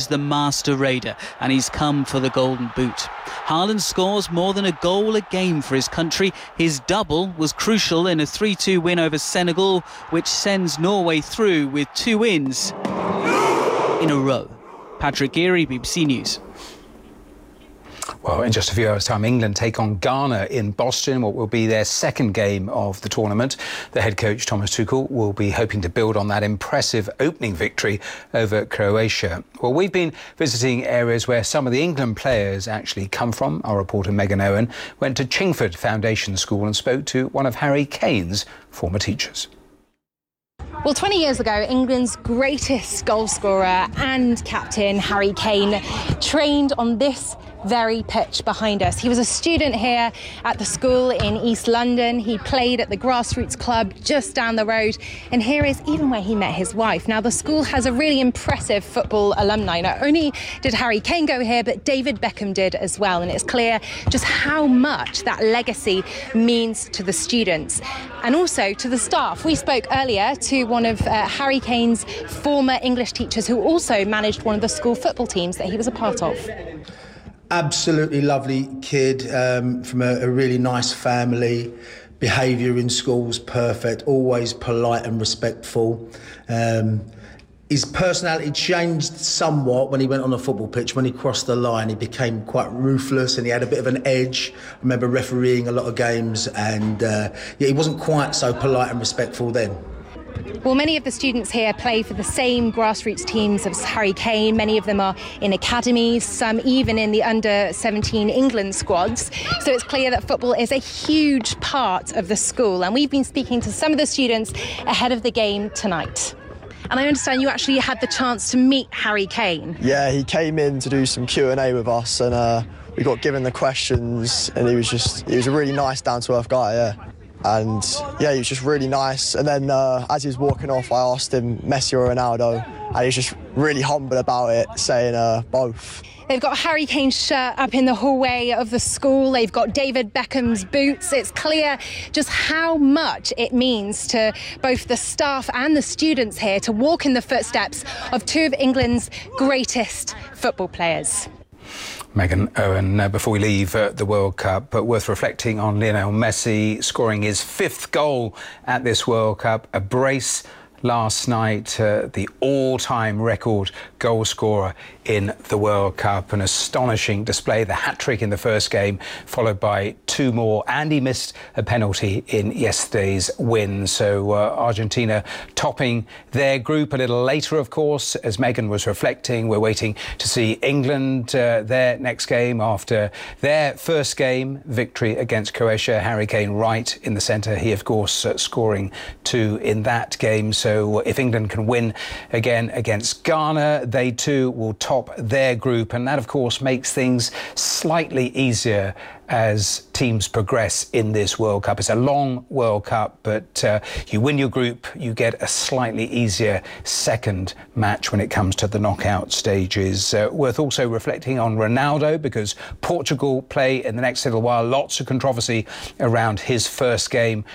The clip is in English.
is the master raider, and he's come for the Golden Boot. Haaland scores more than a goal a game for his country. His double was crucial in a 3-2 win over Senegal, which sends Norway through with 2 wins in a row. Patrick Geary, BBC News. Well, in just a few hours' time, England take on Ghana in Boston, what will be their second game of the tournament. The head coach, Thomas Tuchel, will be hoping to build on that impressive opening victory over Croatia. Well, we've been visiting areas where some of the England players actually come from. Our reporter Megan Owen went to Chingford Foundation School and spoke to one of Harry Kane's former teachers. Well, 20 years ago, England's greatest goalscorer and captain, Harry Kane, trained on this very pitch behind us. He was a student here at the school in East London. He played at the grassroots club just down the road. And here is even where he met his wife. Now, the school has a really impressive football alumni. Not only did Harry Kane go here, but David Beckham did as well. And it's clear just how much that legacy means to the students and also to the staff. We spoke earlier to one of Harry Kane's former English teachers who also managed one of the school football teams that he was a part of. Absolutely lovely kid from a really nice family. Behaviour in school was perfect, always polite and respectful. His personality changed somewhat when he went on the football pitch. When he crossed the line, he became quite ruthless and he had a bit of an edge. I remember refereeing a lot of games and he wasn't quite so polite and respectful then. Well, many of the students here play for the same grassroots teams as Harry Kane. Many of them are in academies, some even in the under-17 England squads. So it's clear that football is a huge part of the school. And we've been speaking to some of the students ahead of the game tonight. And I understand you actually had the chance to meet Harry Kane. Yeah, he came in to do some Q&A with us and we got given the questions and he was a really nice, down-to-earth guy, yeah. And yeah, he was just really nice. And then as he was walking off, I asked him Messi or Ronaldo, and he was just really humble about it, saying both. They've got Harry Kane's shirt up in the hallway of the school. They've got David Beckham's boots. It's clear just how much it means to both the staff and the students here to walk in the footsteps of 2 of England's greatest football players. Megan Owen, before we leave the World Cup, but worth reflecting on Lionel Messi scoring his 5th goal at this World Cup, a brace last night, the all-time record goal scorer in the World Cup. An astonishing display, the hat-trick in the first game, followed by 2 more, and he missed a penalty in yesterday's win. So Argentina topping their group a little later, of course. As Megan was reflecting, we're waiting to see England, their next game after their first game victory against Croatia. Harry Kane right in the centre. He, of course, scoring 2 in that game. So if England can win again against Ghana, they too will top their group. And that, of course, makes things slightly easier as teams progress in this World Cup. It's a long World Cup, but you win your group, you get a slightly easier second match when it comes to the knockout stages. Worth also reflecting on Ronaldo, because Portugal play in the next little while. Lots of controversy around his first game